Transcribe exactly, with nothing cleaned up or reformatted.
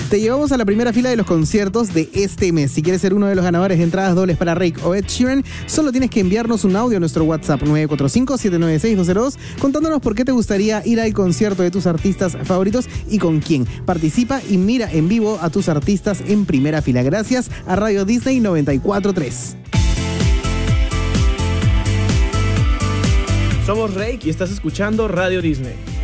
Te llevamos a la primera fila de los conciertos de este mes. Si quieres ser uno de los ganadores de entradas dobles para Rake o Ed Sheeran, solo tienes que enviarnos un audio a nuestro WhatsApp nueve cuatro cinco, siete nueve seis, dos cero dos contándonos por qué te gustaría ir al concierto de tus artistas favoritos y con quién. Participa y mira en vivo a tus artistas en primera fila. Gracias a Radio Disney noventa y cuatro punto tres. Somos Rake y estás escuchando Radio Disney.